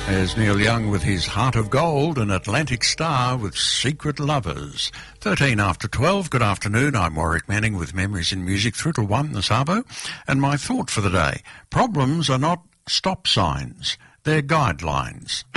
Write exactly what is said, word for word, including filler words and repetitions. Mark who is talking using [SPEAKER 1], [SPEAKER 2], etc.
[SPEAKER 1] There's Neil Young with his Heart of Gold and Atlantic Star with Secret Lovers. thirteen after twelve, good afternoon. I'm Warwick Manning with Memories in Music through to one this arvo. And my thought for the day, problems are not stop signs, they're guidelines.